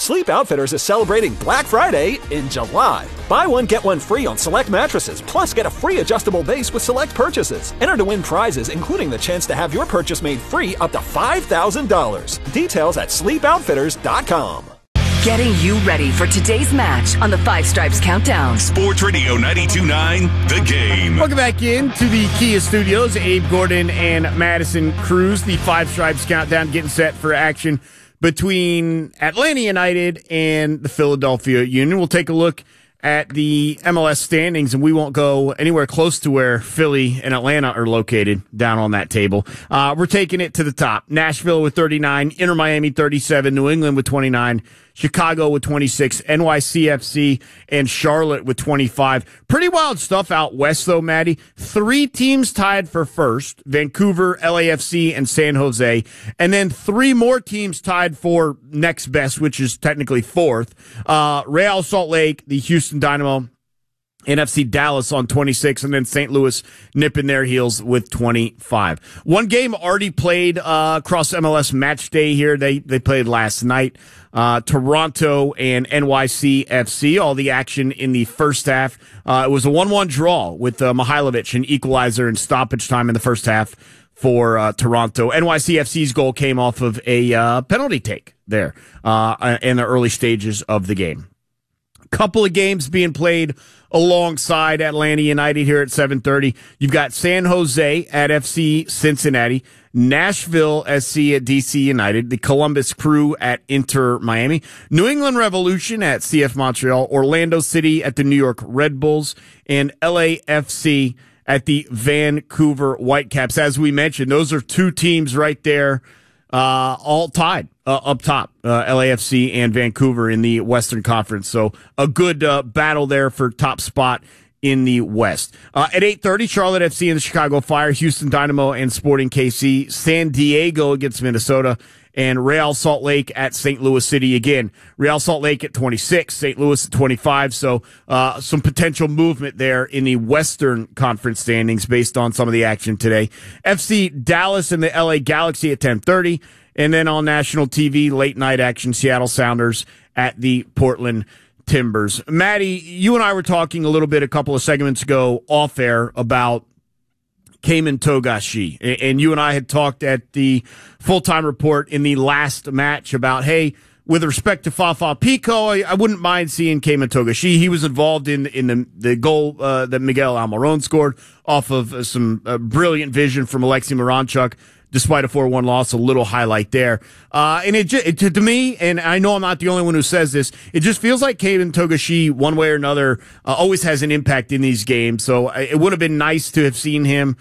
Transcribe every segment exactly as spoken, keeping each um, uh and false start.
Sleep Outfitters is celebrating Black Friday in July. Buy one, get one free on select mattresses, plus get a free adjustable base with select purchases. Enter to win prizes, including the chance to have your purchase made free up to five thousand dollars. Details at sleep outfitters dot com. Getting you ready for today's match on the Five Stripes Countdown. Sports Radio ninety-two point nine, The Game. Welcome back into the Kia Studios. Abe Gordon and Madison Cruz. The Five Stripes Countdown getting set for action between Atlanta United and the Philadelphia Union. We'll take a look at the M L S standings, and we won't go anywhere close to where Philly and Atlanta are located down on that table. Uh, we're taking it to the top. Nashville with thirty-nine, Inter Miami thirty-seven, New England with twenty-nine, Chicago with twenty-six, N Y C F C and Charlotte with twenty-five. Pretty wild stuff out west, though, Maddie. Three teams tied for first, Vancouver, L A F C, and San Jose. And then three more teams tied for next best, which is technically fourth. Uh, Real Salt Lake, the Houston Dynamo, N F C Dallas on twenty-six, and then Saint Louis nipping their heels with twenty-five. One game already played uh, across M L S match day here. They they played last night. Uh, Toronto and N Y C F C, all the action in the first half. Uh, it was a one one draw with uh, Mihailovic, an equalizer in stoppage time in the first half for uh, Toronto. N Y C F C's goal came off of a uh, penalty take there uh, in the early stages of the game. Couple of games being played alongside Atlanta United here at seven thirty. You've got San Jose at F C Cincinnati, Nashville S C at D C United, the Columbus Crew at Inter Miami, New England Revolution at C F Montreal, Orlando City at the New York Red Bulls, and L A F C at the Vancouver Whitecaps. As we mentioned, those are two teams right there, uh, all tied. Uh, up top, uh, L A F C and Vancouver in the Western Conference. So a good uh, battle there for top spot in the West. Uh, at eight thirty, Charlotte F C and the Chicago Fire, Houston Dynamo and Sporting K C, San Diego against Minnesota, and Real Salt Lake at Saint Louis City again. Real Salt Lake at twenty-six, Saint Louis at twenty-five. So uh, some potential movement there in the Western Conference standings based on some of the action today. F C Dallas and the L A Galaxy at ten thirty. And then on national T V, late night action, Seattle Sounders at the Portland Timbers. Maddie, you and I were talking a little bit a couple of segments ago off air about Cayman Togashi. And you and I had talked at the full-time report in the last match about, hey, with respect to Fafa Pico, I, I wouldn't mind seeing Cayman Togashi. He was involved in, in the, the goal uh, that Miguel Almiron scored off of uh, some uh, brilliant vision from Alexei Miranchuk. Despite a four one loss, a little highlight there. Uh, and it, it to, to me, and I know I'm not the only one who says this, it just feels like Cayman Togashi, one way or another, uh, always has an impact in these games. So it would have been nice to have seen him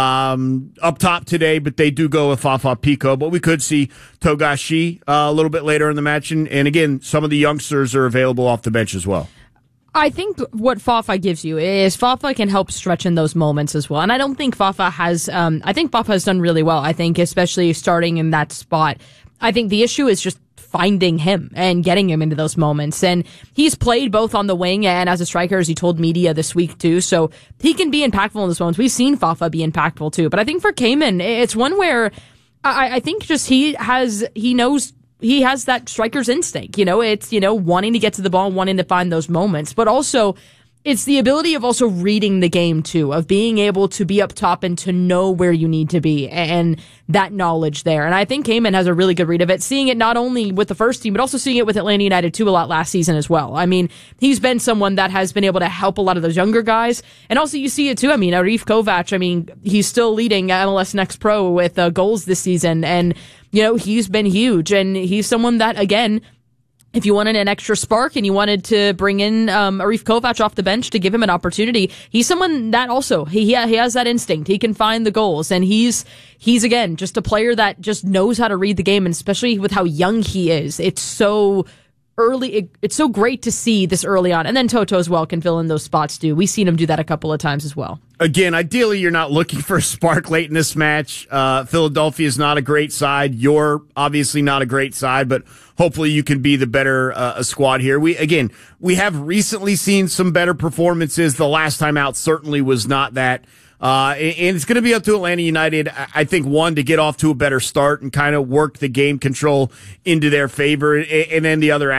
um, up top today, but they do go with Fafa Pico. But we could see Togashi uh, a little bit later in the match. And, and again, some of the youngsters are available off the bench as well. I think what Fafa gives you is Fafa can help stretch in those moments as well. And I don't think Fafa has, um, I think Fafa has done really well. I think especially starting in that spot. I think the issue is just finding him and getting him into those moments. And he's played both on the wing and as a striker, as he told media this week too. So he can be impactful in those moments. We've seen Fafa be impactful too. But I think for Cayman, it's one where I, I think just he has, he knows he has that striker's instinct. You know, it's, you know, wanting to get to the ball, wanting to find those moments, but also it's the ability of also reading the game too, of being able to be up top and to know where you need to be and that knowledge there. And I think Cayman has a really good read of it, seeing it not only with the first team, but also seeing it with Atlanta United too a lot last season as well. I mean, he's been someone that has been able to help a lot of those younger guys. And also you see it too. I mean, Arif Kovac, I mean, he's still leading M L S Next Pro with uh, goals this season. And, you know, he's been huge. And he's someone that, again, if you wanted an extra spark and you wanted to bring in um, Arif Kovac off the bench to give him an opportunity, he's someone that also, he, he has that instinct. He can find the goals. And he's, he's again, just a player that just knows how to read the game. And especially with how young he is, it's so early. It, it's so great to see this early on. And then Toto as well can fill in those spots too. We've seen him do that a couple of times as well. Again, ideally, you're not looking for a spark late in this match. Uh, Philadelphia is not a great side. You're obviously not a great side, but hopefully you can be the better uh, squad here. We again, we have recently seen some better performances. The last time out certainly was not that. Uh, and it's going to be up to Atlanta United, I think, one, to get off to a better start and kind of work the game control into their favor, and then the other